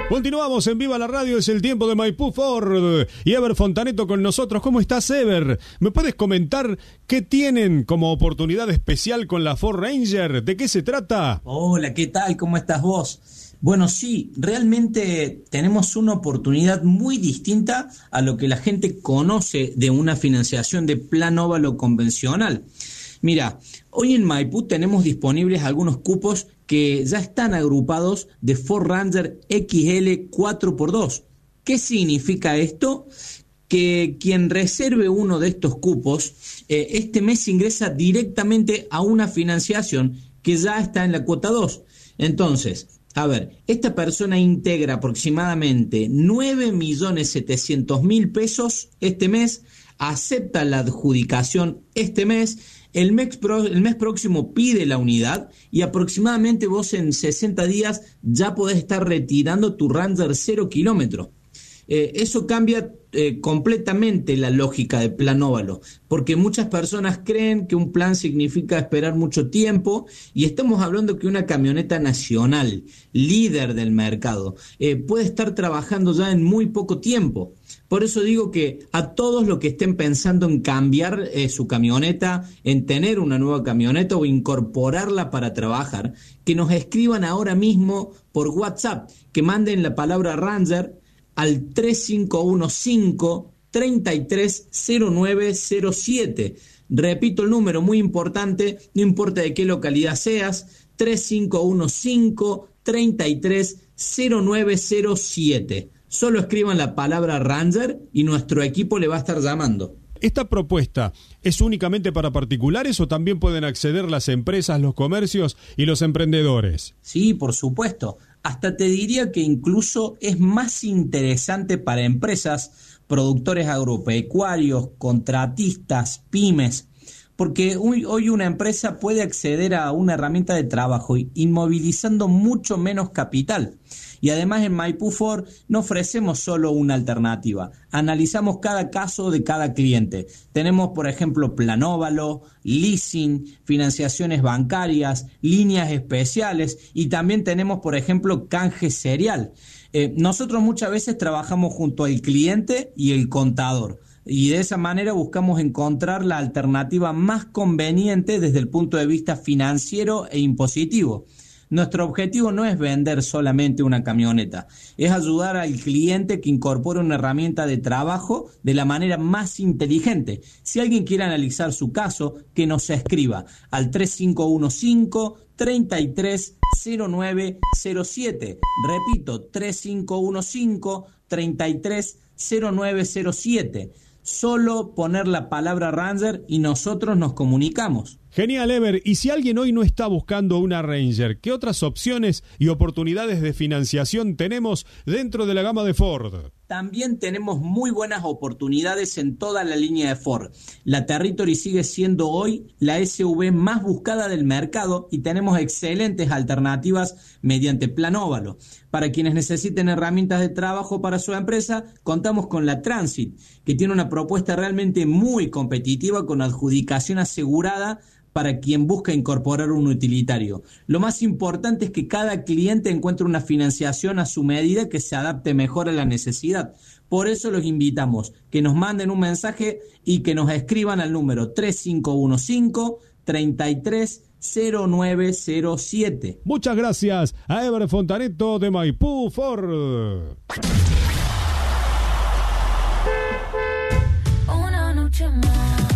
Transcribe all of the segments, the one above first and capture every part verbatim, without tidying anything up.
Continuamos en Viva la Radio, es el tiempo de Maipú Ford y Ever Fontaneto con nosotros. ¿Cómo estás, Ever? ¿Me puedes comentar qué tienen como oportunidad especial con la Ford Ranger? ¿De qué se trata? Hola, ¿qué tal? ¿Cómo estás vos? Bueno, sí, realmente tenemos una oportunidad muy distinta a lo que la gente conoce de una financiación de plan óvalo convencional. Mira, hoy en Maipú tenemos disponibles algunos cupos que ya están agrupados de Ford Ranger X L cuatro por dos. ¿Qué significa esto? Que quien reserve uno de estos cupos, eh, este mes ingresa directamente a una financiación que ya está en la cuota dos. Entonces, a ver, esta persona integra aproximadamente nueve millones setecientos mil pesos este mes, acepta la adjudicación este mes. El mes, pro, el mes próximo pide la unidad y aproximadamente vos en sesenta días ya podés estar retirando tu Ranger cero kilómetros. Eh, eso cambia eh, completamente la lógica de plan óvalo, porque muchas personas creen que un plan significa esperar mucho tiempo y estamos hablando que una camioneta nacional, líder del mercado, eh, puede estar trabajando ya en muy poco tiempo. Por eso digo que a todos los que estén pensando en cambiar eh, su camioneta, en tener una nueva camioneta o incorporarla para trabajar, que nos escriban ahora mismo por WhatsApp, que manden la palabra Ranger al tres cinco uno cinco, tres tres cero nueve cero siete. Repito el número, muy importante, no importa de qué localidad seas, tres cinco uno cinco, tres tres cero nueve cero siete. Solo escriban la palabra Ranger y nuestro equipo le va a estar llamando. ¿Esta propuesta es únicamente para particulares o también pueden acceder las empresas, los comercios y los emprendedores? Sí, por supuesto. Hasta te diría que incluso es más interesante para empresas, productores agropecuarios, contratistas, pymes, porque hoy, hoy una empresa puede acceder a una herramienta de trabajo inmovilizando mucho menos capital. Y además en Maipú Ford no ofrecemos solo una alternativa, analizamos cada caso de cada cliente. Tenemos, por ejemplo, plan óvalo, leasing, financiaciones bancarias, líneas especiales y también tenemos, por ejemplo, canje serial. Eh, nosotros muchas veces trabajamos junto al cliente y el contador. Y de esa manera buscamos encontrar la alternativa más conveniente desde el punto de vista financiero e impositivo. Nuestro objetivo no es vender solamente una camioneta, es ayudar al cliente que incorpore una herramienta de trabajo de la manera más inteligente. Si alguien quiere analizar su caso, que nos escriba al tres cinco uno cinco, tres tres cero nueve cero siete. Repito, tres cinco uno cinco, tres tres cero nueve cero siete. Solo poner la palabra Ranger y nosotros nos comunicamos. Genial, Ever. Y si alguien hoy no está buscando una Ranger, ¿qué otras opciones y oportunidades de financiación tenemos dentro de la gama de Ford? También tenemos muy buenas oportunidades en toda la línea de Ford. La Territory sigue siendo hoy la S U V más buscada del mercado y tenemos excelentes alternativas mediante plan óvalo. Para quienes necesiten herramientas de trabajo para su empresa, contamos con la Transit, que tiene una propuesta realmente muy competitiva con adjudicación asegurada para quien busca incorporar un utilitario. Lo más importante es que cada cliente encuentre una financiación a su medida que se adapte mejor a la necesidad. Por eso los invitamos que nos manden un mensaje y que nos escriban al número tres cinco uno cinco, tres tres cero nueve cero siete. Muchas gracias a Ever Fontaneto de Maipú Ford. Una noche más.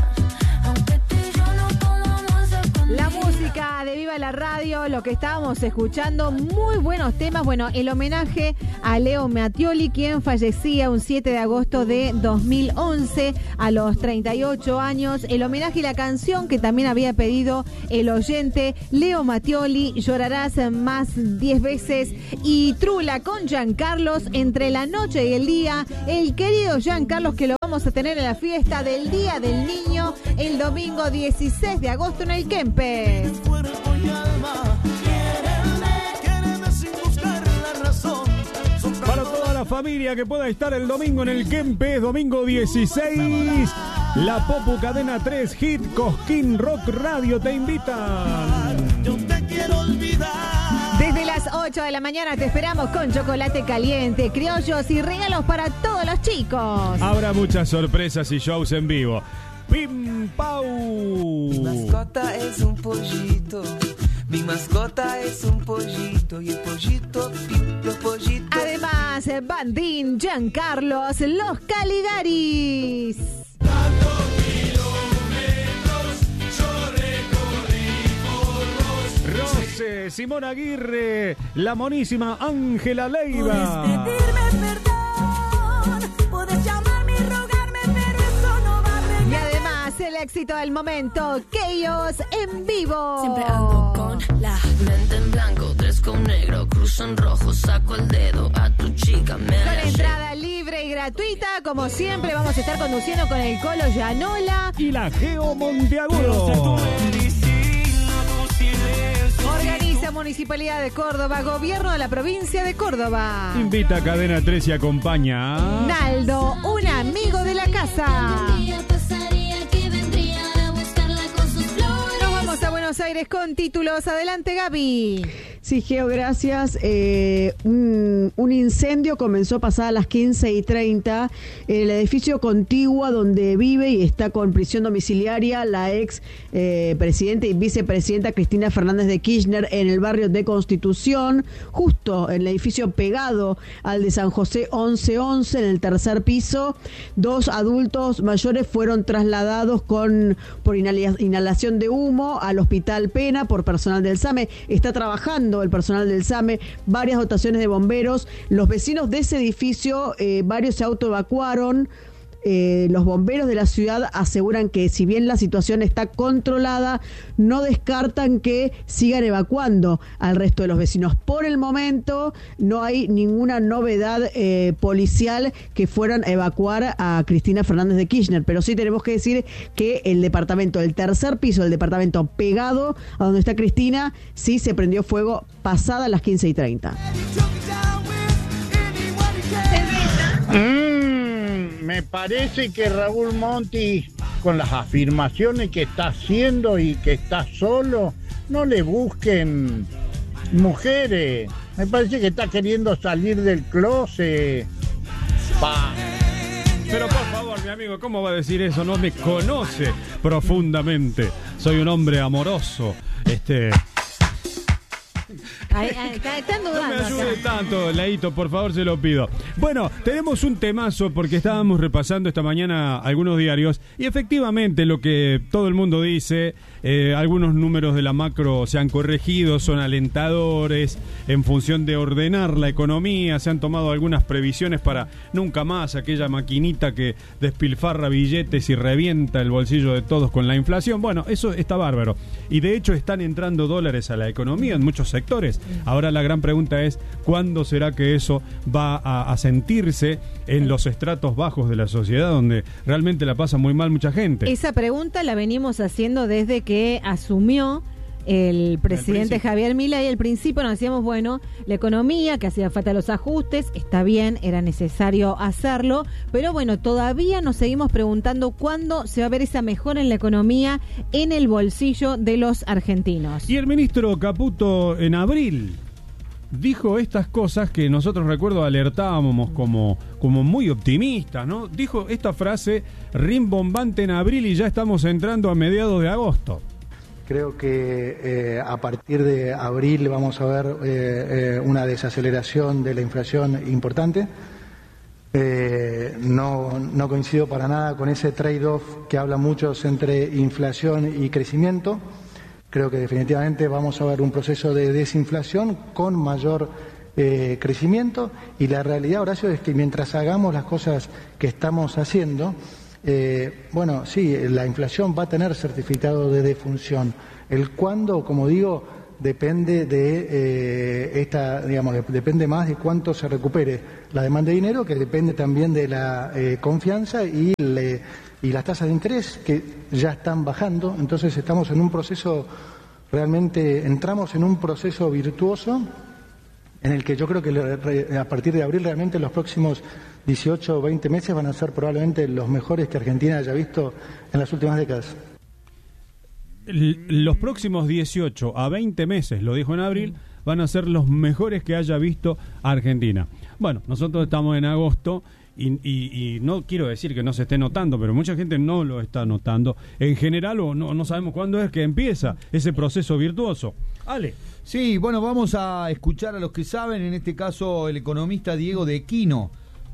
De Viva la Radio, lo que estábamos escuchando, muy buenos temas. Bueno, el homenaje a Leo Mattioli, quien fallecía un siete de agosto de dos mil once a los treinta y ocho años. El homenaje y la canción que también había pedido el oyente Leo Mattioli, Llorarás más diez veces, y Trula con Giancarlos, Entre la noche y el día. El querido Giancarlos, que lo vamos a tener en la fiesta del Día del Niño el domingo dieciséis de agosto en el Kempes. Para toda la familia que pueda estar el domingo en el Kempes, domingo dieciséis, la Popu Cadena tres Hit Cosquín Rock Radio te invitan. Desde las las ocho de la mañana te esperamos con chocolate caliente, criollos y regalos para todos los chicos. Habrá muchas sorpresas y shows en vivo. ¡Pim, pau! Mi mascota es un pollito. Mi mascota es un pollito. Y el pollito, los pollitos. Además, Bandín, Giancarlos, los Caligaris. Rose, Simón Aguirre, la monísima Ángela Leiva. Puedes pedirme perdón, puedes llamarme y rogarme, pero eso no va a arreglar. Y además, el éxito del momento, Chaos en vivo. Siempre ando con la mente en blanco, tres con negro, cruzo en rojo, saco el dedo a tu chica, me Con la entrada libre y gratuita, como siempre, vamos a estar conduciendo con el Colo Llanola. Y la Geo Monteagudo. Organiza Municipalidad de Córdoba, Gobierno de la Provincia de Córdoba. Invita a Cadena tres y acompaña a... Naldo, un amigo de la casa. Nos vamos a Buenos Aires con títulos. Adelante, Gaby. Sí, Geo, gracias. Eh, un, un incendio comenzó pasadas las quince y treinta en el edificio contiguo donde vive y está con prisión domiciliaria la ex eh, presidenta y vicepresidenta Cristina Fernández de Kirchner en el barrio de Constitución, justo en el edificio pegado al de San José once once, en el tercer piso. Dos adultos mayores fueron trasladados con por inhala- inhalación de humo al Hospital Pena por personal del SAME. Está trabajando el personal del SAME, varias dotaciones de bomberos. Los vecinos de ese edificio, eh, varios se autoevacuaron. Eh, los bomberos de la ciudad aseguran que si bien la situación está controlada, no descartan que sigan evacuando al resto de los vecinos. Por el momento no hay ninguna novedad eh, policial que fueran a evacuar a Cristina Fernández de Kirchner, pero sí tenemos que decir que el departamento, el tercer piso del departamento pegado a donde está Cristina, sí se prendió fuego pasada las quince y treinta. Mm, me parece que Raúl Monti, con las afirmaciones que está haciendo y que está solo, no le busquen mujeres. Me parece que está queriendo salir del closet. Pa. Pero por favor, mi amigo, ¿cómo va a decir eso? No me conoce profundamente. Soy un hombre amoroso. Este... Ay, ay, está- están No dudando. me ayude acá. tanto, Laito, por favor, se lo pido. Bueno, tenemos un temazo porque estábamos repasando esta mañana algunos diarios y efectivamente lo que todo el mundo dice, eh, algunos números de la macro se han corregido, son alentadores en función de ordenar la economía, se han tomado algunas previsiones para nunca más aquella maquinita que despilfarra billetes y revienta el bolsillo de todos con la inflación. Bueno, eso está bárbaro. Y de hecho están entrando dólares a la economía en muchos sectores. Ahora la gran pregunta es, ¿cuándo será que eso va a, a sentirse en los estratos bajos de la sociedad donde realmente la pasa muy mal mucha gente? Esa pregunta la venimos haciendo desde que asumió el presidente principio. Javier Milei. Al principio nos decíamos, bueno, la economía, que hacía falta los ajustes, está bien, era necesario hacerlo, pero bueno, todavía nos seguimos preguntando cuándo se va a ver esa mejora en la economía en el bolsillo de los argentinos. Y el ministro Caputo en abril dijo estas cosas que nosotros, recuerdo, alertábamos como, como muy optimistas, ¿no? Dijo esta frase rimbombante en abril y ya estamos entrando a mediados de agosto. Creo que eh, a partir de abril vamos a ver eh, eh, una desaceleración de la inflación importante. Eh, no, no coincido para nada con ese trade-off que habla muchos entre inflación y crecimiento. Creo que definitivamente vamos a ver un proceso de desinflación con mayor eh, crecimiento, y la realidad, Horacio, es que mientras hagamos las cosas que estamos haciendo, eh, bueno, sí, la inflación va a tener certificado de defunción. El cuándo, como digo, depende de eh, esta, digamos, de- depende más de cuánto se recupere la demanda de dinero, que depende también de la eh, confianza y le, y las tasas de interés que ya están bajando. Entonces estamos en un proceso, realmente entramos en un proceso virtuoso en el que yo creo que le- re- a partir de abril realmente los próximos dieciocho o veinte meses van a ser probablemente los mejores que Argentina haya visto en las últimas décadas. L- Los próximos dieciocho a veinte meses, lo dijo en abril, van a ser los mejores que haya visto Argentina. Bueno, nosotros estamos en agosto y, y, y no quiero decir que no se esté notando, pero mucha gente no lo está notando en general, o no, no sabemos cuándo es que empieza ese proceso virtuoso. Ale. Sí, bueno, vamos a escuchar a los que saben, en este caso el economista Diego de Quino.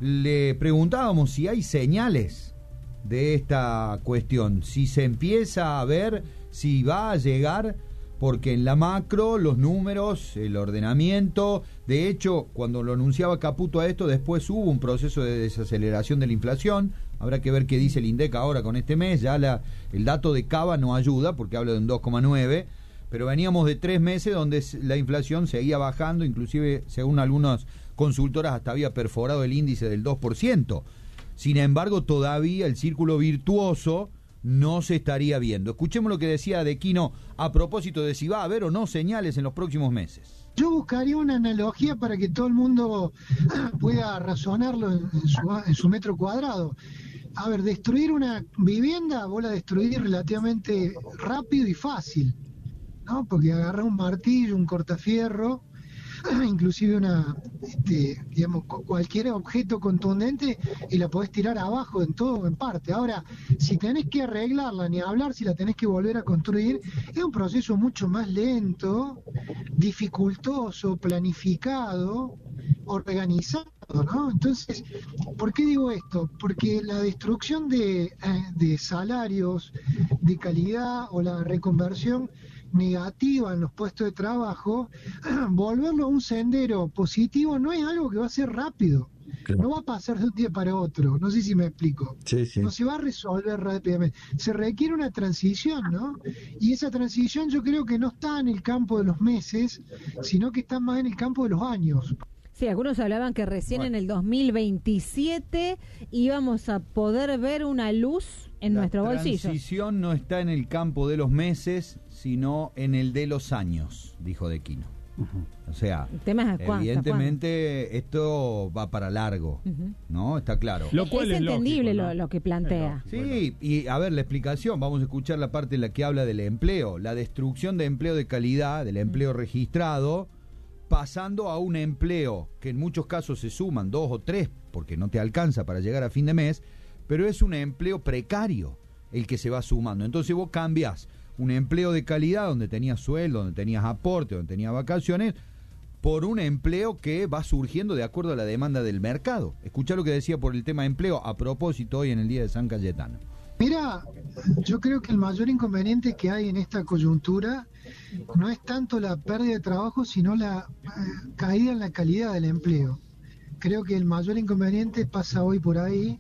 Le preguntábamos si hay señales de esta cuestión, si se empieza a ver, si va a llegar, porque en la macro los números, el ordenamiento, de hecho, cuando lo anunciaba Caputo a esto, después hubo un proceso de desaceleración de la inflación. Habrá que ver qué dice el INDEC ahora con este mes. Ya la, el dato de Cava no ayuda porque habla de un dos coma nueve, pero veníamos de tres meses donde la inflación seguía bajando, inclusive según algunas consultoras hasta había perforado el índice del dos por ciento. Sin embargo, todavía el círculo virtuoso no se estaría viendo. Escuchemos lo que decía De Quino a propósito de si va a haber o no señales en los próximos meses. Yo buscaría una analogía para que todo el mundo pueda razonarlo en su, en su metro cuadrado. A ver, destruir una vivienda, vos la destruís relativamente rápido y fácil, ¿no? Porque agarrás un martillo, un cortafierro, inclusive una, este, digamos, cualquier objeto contundente y la podés tirar abajo en todo o en parte. Ahora, si tenés que arreglarla, ni hablar si la tenés que volver a construir, es un proceso mucho más lento, dificultoso, planificado, organizado, ¿no? Entonces, ¿por qué digo esto? Porque la destrucción de, eh, de salarios, de calidad o la reconversión negativa en los puestos de trabajo, volverlo a un sendero positivo no es algo que va a ser rápido. Claro. No va a pasar de un día para otro. No sé si me explico. Sí, sí. No se va a resolver rápidamente. Se requiere una transición, ¿no? Y esa transición yo creo que no está en el campo de los meses, sino que está más en el campo de los años. Sí, algunos hablaban que recién bueno. en el dos mil veintisiete íbamos a poder ver una luz en La nuestro bolsillo. La transición no está en el campo de los meses, sino en el de los años, dijo De Quino. Uh-huh. O sea, el tema es evidentemente esto va para largo, uh-huh. ¿no? Está claro. Lo cual es, es entendible lógico, ¿no? lo, lo que plantea. Sí, bueno. Y a ver, la explicación, vamos a escuchar la parte en la que habla del empleo, la destrucción de empleo de calidad, del empleo uh-huh. registrado, pasando a un empleo que en muchos casos se suman dos o tres, porque no te alcanza para llegar a fin de mes, pero es un empleo precario el que se va sumando. Entonces vos cambias un empleo de calidad donde tenías sueldo, donde tenías aporte, donde tenías vacaciones, por un empleo que va surgiendo de acuerdo a la demanda del mercado. Escuchá lo que decía por el tema de empleo a propósito hoy en el Día de San Cayetano. Mira, yo creo que el mayor inconveniente que hay en esta coyuntura no es tanto la pérdida de trabajo, sino la eh, caída en la calidad del empleo. Creo que el mayor inconveniente pasa hoy por ahí.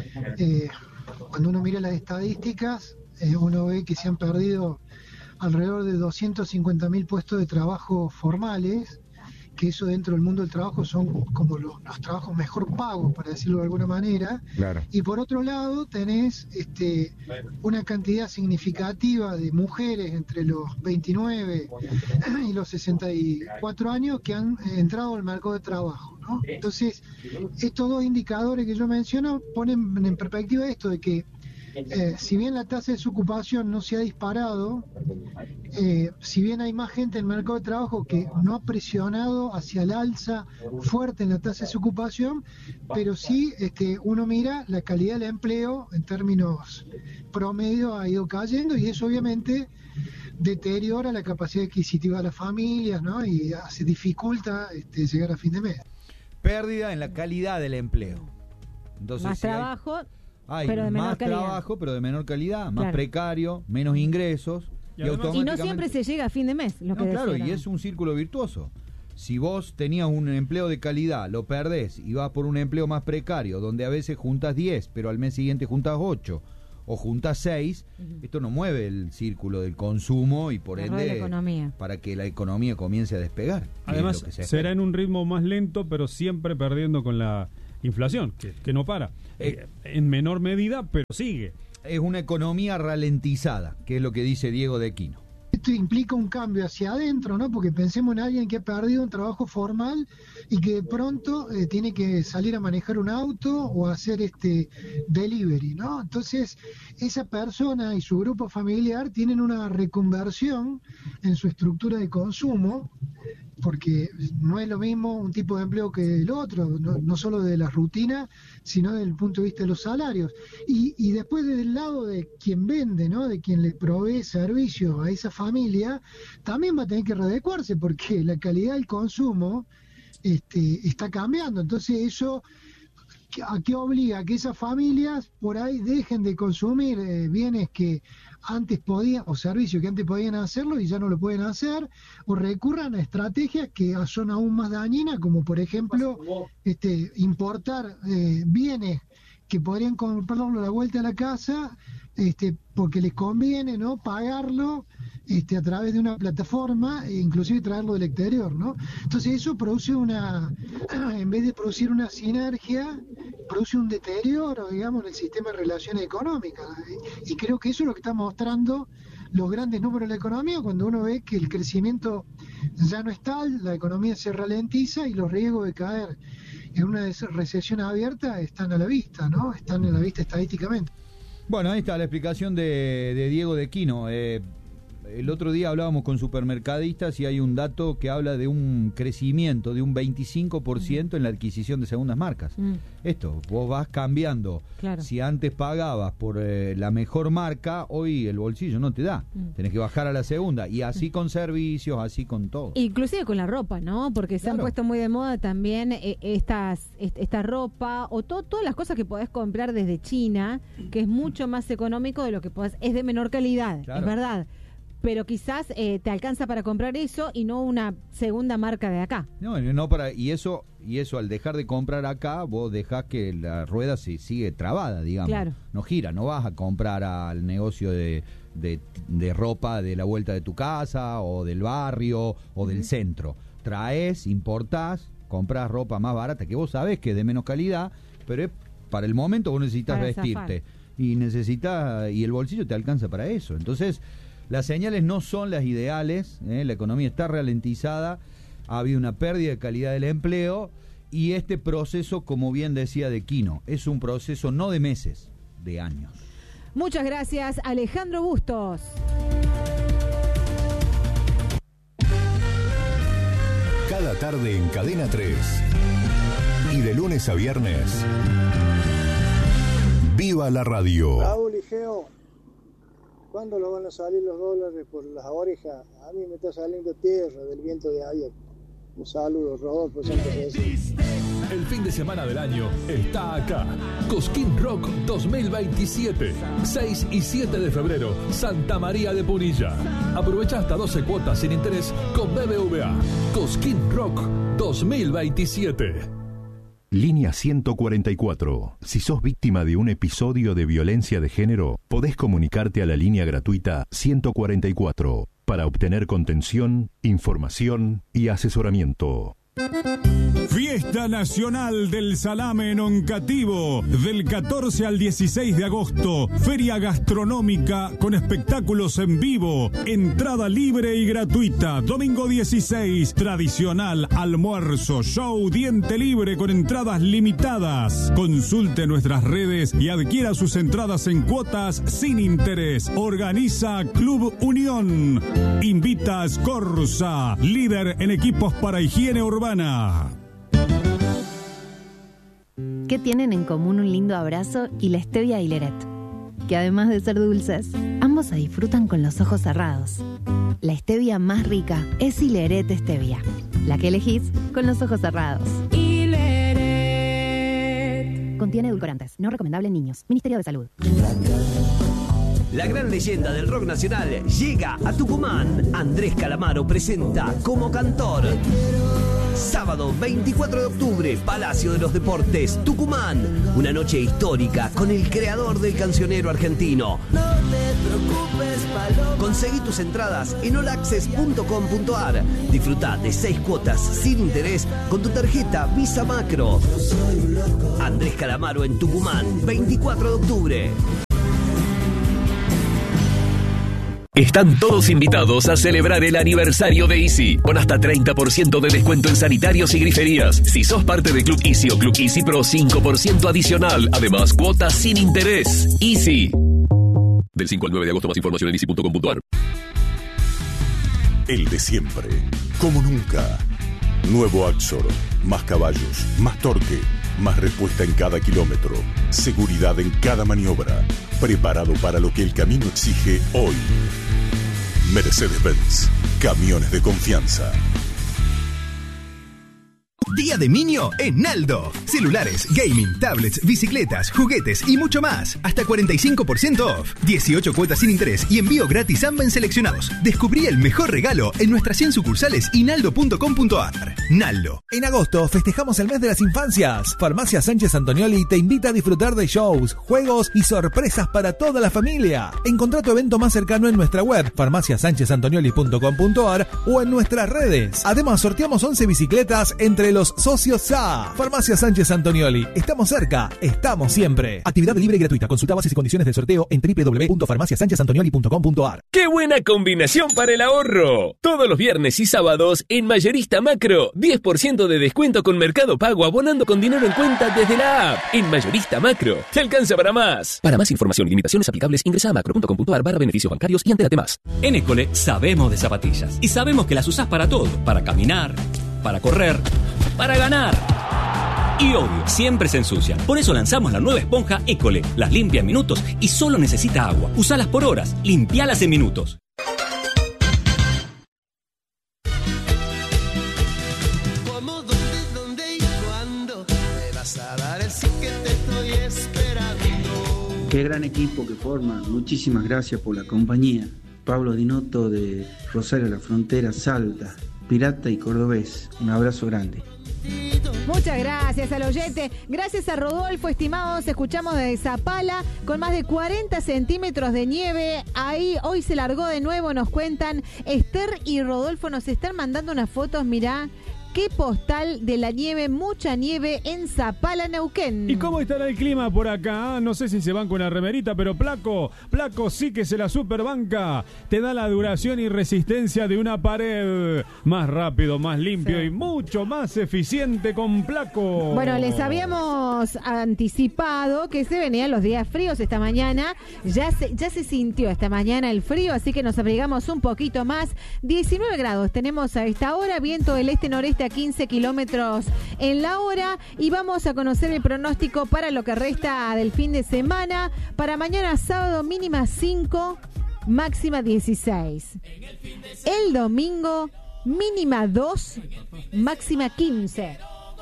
Eh, cuando uno mira las estadísticas, eh, uno ve que se han perdido alrededor de doscientos cincuenta mil puestos de trabajo formales, que eso dentro del mundo del trabajo son como los, los trabajos mejor pagos, para decirlo de alguna manera. Claro. Y por otro lado tenés este, una cantidad significativa de mujeres entre los veintinueve y los sesenta y cuatro años que han entrado al mercado de trabajo, ¿no? Entonces, estos dos indicadores que yo menciono ponen en perspectiva esto de que Eh, si bien la tasa de desocupación no se ha disparado, eh, si bien hay más gente en el mercado de trabajo que no ha presionado hacia el alza fuerte en la tasa de desocupación, pero sí este, uno mira la calidad del empleo en términos promedio ha ido cayendo y eso obviamente deteriora la capacidad adquisitiva de las familias, ¿no? Y se dificulta este, llegar a fin de mes. Pérdida en la calidad del empleo. Entonces, más si trabajo. Hay... Hay pero de más calidad. trabajo, pero de menor calidad, más claro. precario, menos ingresos. Y, y, y no siempre se llega a fin de mes. Lo no, que claro, decía, y es un círculo virtuoso. Si vos tenías un empleo de calidad, lo perdés y vas por un empleo más precario, donde a veces juntas diez, pero al mes siguiente juntas ocho, o juntas seis, uh-huh. esto no mueve el círculo del consumo y por ende, la economía. Para que la economía comience a despegar. Además, es se será en un ritmo más lento, pero siempre perdiendo con la inflación, que, que no para. Eh, en menor medida, pero sigue. Es una economía ralentizada, que es lo que dice Diego de Quino. Esto implica un cambio hacia adentro, ¿no? Porque pensemos en alguien que ha perdido un trabajo formal y que de pronto eh, tiene que salir a manejar un auto o hacer este delivery, ¿no? Entonces, esa persona y su grupo familiar tienen una reconversión en su estructura de consumo porque no es lo mismo un tipo de empleo que el otro, no, no solo de la rutina, sino desde el punto de vista de los salarios. Y, y después desde el lado de quien vende, ¿no? De quien le provee servicio a esa familia, también va a tener que readecuarse, porque la calidad del consumo este, está cambiando. Entonces eso, ¿a qué obliga? A que esas familias por ahí dejen de consumir eh, bienes que antes podían, o servicios que antes podían hacerlo y ya no lo pueden hacer, o recurran a estrategias que son aún más dañinas, como por ejemplo este, importar eh, bienes que podrían comprarlo a la vuelta de la casa, este, porque les conviene, ¿no? Pagarlo este, a través de una plataforma e inclusive traerlo del exterior, ¿no? Entonces eso produce una, en vez de producir una sinergia, produce un deterioro, digamos, en el sistema de relaciones económicas. Y creo que eso es lo que está mostrando los grandes números de la economía, cuando uno ve que el crecimiento ya no es tal, la economía se ralentiza y los riesgos de caer en una recesión abierta están a la vista, ¿no? Están a la vista estadísticamente. Bueno, ahí está la explicación de, de Diego de Quino. Eh, el otro día hablábamos con supermercadistas y hay un dato que habla de un crecimiento de un veinticinco por ciento en la adquisición de segundas marcas. Mm. Esto, vos vas cambiando. Claro. Si antes pagabas por eh, la mejor marca, hoy el bolsillo no te da. Mm. Tenés que bajar a la segunda. Y así mm. con servicios, así con todo. Inclusive con la ropa, ¿no? Porque se claro. han puesto muy de moda también eh, estas esta ropa o to, todas las cosas que podés comprar desde China, que es mucho más económico de lo que podés, es de menor calidad, claro. es verdad. Pero quizás eh, te alcanza para comprar eso y no una segunda marca de acá. No, no para y eso y eso al dejar de comprar acá, vos dejás que la rueda se sigue trabada, digamos. Claro. No gira, no vas a comprar al negocio de, de, de ropa de la vuelta de tu casa o del barrio o uh-huh. del centro. Traes, importás, comprás ropa más barata que vos sabés que es de menos calidad, pero es, para el momento vos necesitas para vestirte. Zafar. Y necesitas y el bolsillo te alcanza para eso. Entonces, las señales no son las ideales, ¿eh? La economía está ralentizada, ha habido una pérdida de calidad del empleo y este proceso, como bien decía de Quino, es un proceso no de meses, de años. Muchas gracias, Alejandro Bustos. Cada tarde en Cadena tres y de lunes a viernes, ¡viva la radio! Raúl y Geo, ¿cuándo lo van a salir los dólares por las orejas? A mí me está saliendo tierra del viento de ayer. Un saludo, Rodolfo. El fin de semana del año está acá. Cosquín Rock dos mil veintisiete. seis y siete de febrero, Santa María de Punilla. Aprovecha hasta doce cuotas sin interés con B B V A. Cosquín Rock dos mil veintisiete. Línea ciento cuarenta y cuatro. Si sos víctima de un episodio de violencia de género, podés comunicarte a la línea gratuita ciento cuarenta y cuatro para obtener contención, información y asesoramiento. Fiesta Nacional del Salame en Oncativo, del catorce al dieciséis de agosto. Feria gastronómica con espectáculos en vivo. Entrada libre y gratuita. Domingo dieciséis, tradicional almuerzo, show, diente libre con entradas limitadas. Consulte nuestras redes y adquiera sus entradas en cuotas sin interés. Organiza Club Unión. Invita Scorza, líder en equipos para higiene urbana. ¿Qué tienen en común un lindo abrazo y la stevia y Leret? Que además de ser dulces, ambos se disfrutan con los ojos cerrados. La stevia más rica es Hileret Stevia, la que elegís con los ojos cerrados. Hileret. Contiene edulcorantes, no recomendable en niños. Ministerio de Salud. La gran leyenda del rock nacional llega a Tucumán. Andrés Calamaro presenta como cantor. Sábado veinticuatro de octubre, Palacio de los Deportes, Tucumán. Una noche histórica con el creador del cancionero argentino. No te preocupes, Paloma. Conseguí tus entradas en all access punto com punto a r. Disfruta de seis cuotas sin interés con tu tarjeta Visa Macro. Andrés Calamaro en Tucumán, veinticuatro de octubre. Están todos invitados a celebrar el aniversario de Easy, con hasta treinta por ciento de descuento en sanitarios y griferías. Si sos parte de Club Easy o Club Easy Pro, cinco por ciento adicional. Además, cuotas sin interés. Easy. Del cinco al nueve de agosto, más información en easy punto com punto a r. El de siempre, como nunca. Nuevo Axor. Más caballos, más torque, más respuesta en cada kilómetro. Seguridad en cada maniobra. Preparado para lo que el camino exige hoy. Mercedes-Benz. Camiones de confianza. Día de Niño en Naldo. Celulares, gaming, tablets, bicicletas, juguetes y mucho más. Hasta cuarenta y cinco por ciento off. dieciocho cuotas sin interés y envío gratis a ambas seleccionados. Descubrí el mejor regalo en nuestras cien sucursales y naldo punto com punto a r. Naldo. En agosto festejamos el mes de las infancias. Farmacia Sánchez Antonioli te invita a disfrutar de shows, juegos y sorpresas para toda la familia. Encontrá tu evento más cercano en nuestra web farmacia sánchez antonioli punto com punto a r o en nuestras redes. Además, sorteamos once bicicletas entre los socios S A. Farmacia Sánchez Antonioli. Estamos cerca, estamos siempre. Actividad libre y gratuita. Consulta bases y condiciones del sorteo en doble u doble u doble u punto farmacia sánchez antonioli punto com punto a r. ¡Qué buena combinación para el ahorro! Todos los viernes y sábados en Mayorista Macro, diez por ciento de descuento con Mercado Pago abonando con dinero en cuenta desde la app. En Mayorista Macro, te alcanza para más. Para más información y limitaciones aplicables, ingresa a macro punto com punto a r barra beneficios bancarios y entérate más. En École sabemos de zapatillas y sabemos que las usás para todo, para caminar, para correr, para ganar. Y obvio, siempre se ensucian. Por eso lanzamos la nueva esponja École. Las limpia en minutos y solo necesita agua. Usalas por horas, limpialas en minutos. ¿Cómo, dónde, dónde y cuándo me vas a dar el sí que te estoy esperando? Qué gran equipo que forman. Muchísimas gracias por la compañía. Pablo Dinotto de Rosario La Frontera, Salta. Pirata y cordobés. Un abrazo grande. Muchas gracias al oyente. Gracias a Rodolfo, estimados. Escuchamos desde Zapala con más de cuarenta centímetros de nieve. Ahí hoy se largó de nuevo, nos cuentan. Esther y Rodolfo nos están mandando unas fotos, mirá. Qué postal de la nieve, mucha nieve en Zapala, Neuquén. ¿Y cómo estará el clima por acá? No sé si se banca una remerita, pero Placo, Placo sí que se la superbanca. Te da la duración y resistencia de una pared. Más rápido, más limpio sí. y mucho más eficiente con Placo. Bueno, les habíamos anticipado que se venían los días fríos esta mañana. Ya se, ya se sintió esta mañana el frío, así que nos abrigamos un poquito más. diecinueve grados tenemos a esta hora, viento del este-noreste a quince kilómetros en la hora y vamos a conocer el pronóstico para lo que resta del fin de semana. Para mañana sábado mínima cinco, máxima dieciséis. El domingo mínima dos, máxima quince.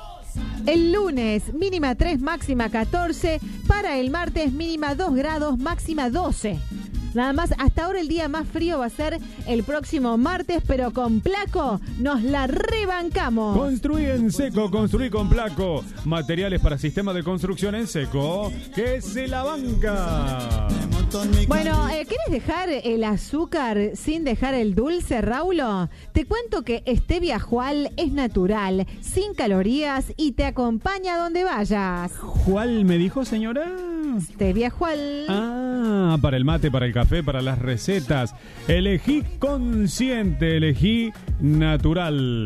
El lunes mínima tres, máxima catorce. Para el martes mínima dos grados, máxima doce. Nada más, hasta ahora el día más frío va a ser el próximo martes, pero con Placo nos la rebancamos. Construí en seco, construí con Placo. Materiales para sistemas de construcción en seco, que se la banca. Bueno, eh, ¿querés dejar el azúcar sin dejar el dulce, Raulo? Te cuento que Stevia Jual es natural, sin calorías y te acompaña a donde vayas. ¿Jual me dijo, señora? Stevia Jual. Ah, para el mate, para el café, para las recetas. Elegí consciente, elegí natural,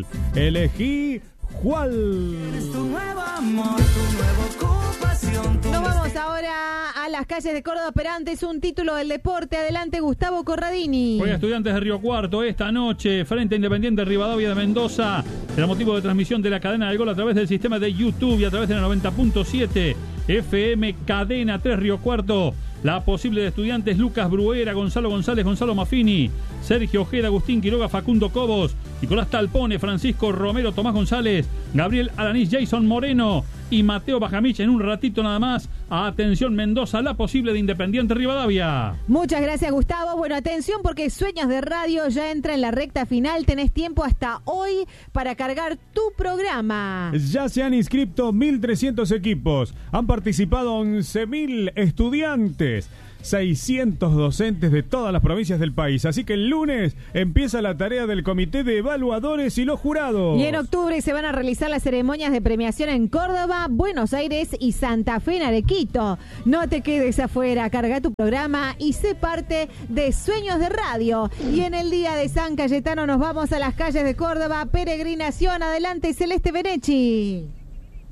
elegí Jual. Es tu nuevo amor, tu nueva ocupación. Nos vamos ahora a las calles de Córdoba, pero antes un título del deporte. Adelante, Gustavo Corradini. Hoy Estudiantes de Río Cuarto, esta noche, frente a Independiente Rivadavia de Mendoza. Será motivo de transmisión de la cadena del gol a través del sistema de YouTube y a través de la noventa punto siete F M Cadena tres Río Cuarto. La posible de Estudiantes: Lucas Bruera, Gonzalo González, Gonzalo Maffini, Sergio Ojeda, Agustín Quiroga, Facundo Cobos, Nicolás Talpone, Francisco Romero, Tomás González, Gabriel Alanís, Jason Moreno y Mateo Bajamich. En un ratito nada más. Atención, Mendoza, la posible de Independiente Rivadavia. Muchas gracias, Gustavo. Bueno, atención porque Sueños de Radio ya entra en la recta final. Tenés tiempo hasta hoy para cargar tu programa. Ya se han inscrito mil trescientos equipos. Han participado once mil estudiantes. seiscientos docentes de todas las provincias del país. Así que el lunes empieza la tarea del comité de evaluadores y los jurados. Y en octubre se van a realizar las ceremonias de premiación en Córdoba, Buenos Aires y Santa Fe en Arequito. No te quedes afuera, carga tu programa y sé parte de Sueños de Radio. Y en el día de San Cayetano nos vamos a las calles de Córdoba. Peregrinación, adelante, Celeste Benechi.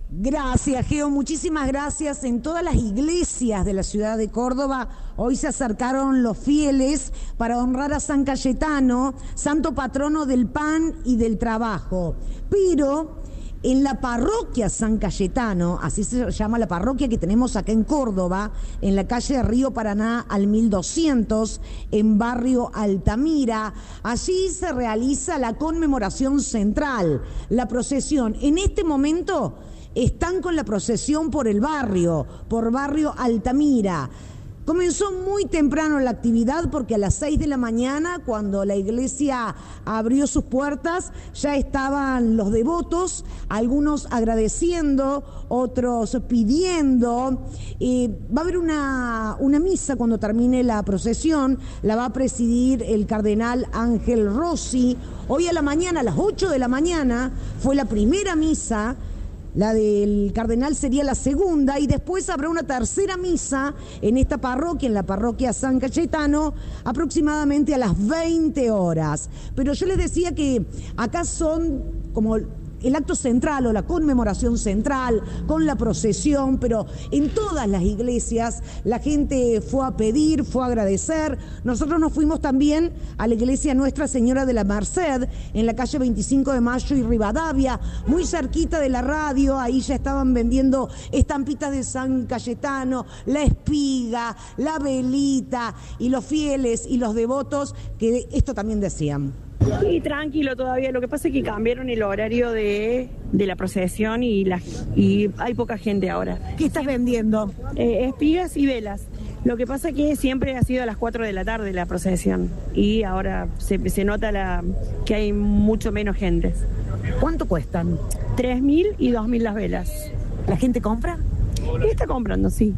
Gracias, Geo, muchísimas gracias. En todas las iglesias de la ciudad de Córdoba hoy se acercaron los fieles para honrar a San Cayetano, santo patrono del pan y del trabajo. Pero en la parroquia San Cayetano, así se llama la parroquia que tenemos acá en Córdoba, en la calle Río Paraná al mil doscientos, en barrio Altamira, allí se realiza la conmemoración central, la procesión. En este momento están con la procesión por el barrio, por barrio Altamira. Comenzó muy temprano la actividad porque a las seis de la mañana, cuando la iglesia abrió sus puertas, ya estaban los devotos, algunos agradeciendo, otros pidiendo. Eh, va a haber una, una misa cuando termine la procesión, la va a presidir el cardenal Ángel Rossi. Hoy a la mañana, a las ocho de la mañana, fue la primera misa. La del cardenal sería la segunda y después habrá una tercera misa en esta parroquia, en la parroquia San Cayetano, aproximadamente a las veinte horas. Pero yo les decía que acá son como el acto central o la conmemoración central con la procesión, pero en todas las iglesias la gente fue a pedir, fue a agradecer. Nosotros nos fuimos también a la iglesia Nuestra Señora de la Merced, en la calle veinticinco de Mayo y Rivadavia, muy cerquita de la radio. Ahí ya estaban vendiendo estampitas de San Cayetano, la espiga, la velita, y los fieles y los devotos que esto también decían. Y tranquilo todavía, lo que pasa es que cambiaron el horario de, de la procesión y, la, y hay poca gente ahora. ¿Qué estás vendiendo? Eh, espigas y velas. Lo que pasa es que siempre ha sido a las cuatro de la tarde la procesión y ahora se, se nota la, que hay mucho menos gente. ¿Cuánto cuestan? tres mil y dos mil las velas. ¿La gente compra? Está comprando, sí.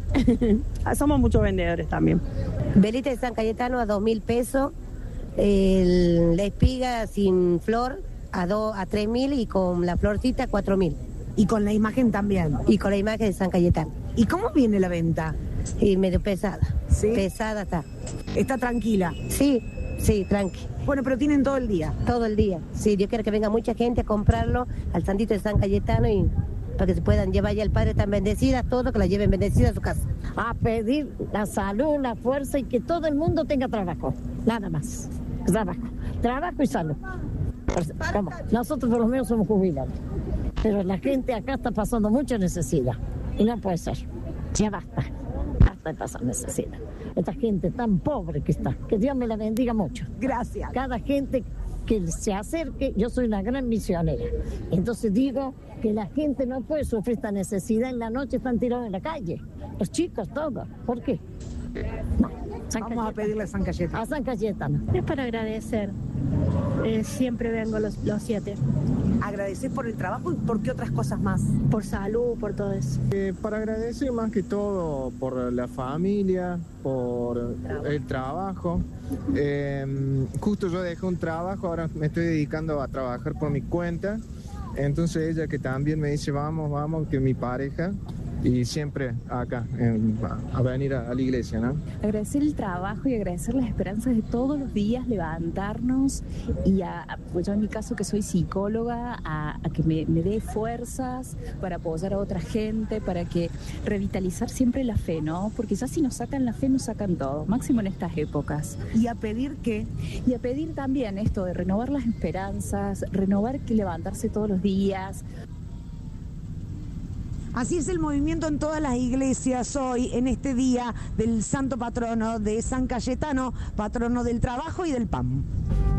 Somos muchos vendedores también. Velita de San Cayetano a dos mil pesos. El, la espiga sin flor a dos a tres mil y con la florcita cuatro mil. Y con la imagen también. Y con la imagen de San Cayetano. ¿Y cómo viene la venta? Y medio pesada. ¿Sí? Pesada está. ¿Está tranquila? Sí, sí, tranqui. Bueno, pero tienen todo el día. Todo el día. Sí, yo quiero que venga mucha gente a comprarlo al santito de San Cayetano y para que se puedan llevar ya el padre tan bendecida, todo, que la lleven bendecida a su casa. A pedir la salud, la fuerza y que todo el mundo tenga trabajo. Nada más. Trabajo. Trabajo y salud. ¿Cómo? Nosotros por lo menos somos jubilados. Pero la gente acá está pasando mucha necesidad. Y no puede ser. Ya basta. Basta de pasar necesidad. Esta gente tan pobre que está. Que Dios me la bendiga mucho. Gracias. Cada gente que se acerque, yo soy una gran misionera. Entonces digo que la gente no puede sufrir esta necesidad. En la noche están tirados en la calle. Los chicos, todos. ¿Por qué? No. San Vamos Cayetano. A pedirle a San Cayetano. A San Cayetano. Es para agradecer. Eh, siempre vengo los, los siete. ¿Agradecer por el trabajo y por qué otras cosas más? Por salud, por todo eso. Eh, para agradecer más que todo por la familia, por el trabajo. Eh, justo yo dejé un trabajo, ahora me estoy dedicando a trabajar por mi cuenta. Entonces ella que también me dice vamos, vamos, que mi pareja. Y siempre acá, en, a venir a, a la iglesia, ¿no? Agradecer el trabajo y agradecer las esperanzas de todos los días, levantarnos y a, a, pues yo en mi caso que soy psicóloga, a, a que me, me dé fuerzas para apoyar a otra gente, para que revitalizar siempre la fe, ¿no? Porque ya si nos sacan la fe, nos sacan todo, máximo en estas épocas. ¿Y a pedir qué? Y a pedir también esto de renovar las esperanzas, renovar que levantarse todos los días. Así es el movimiento en todas las iglesias hoy, en este día del santo patrono de San Cayetano, patrono del trabajo y del pan.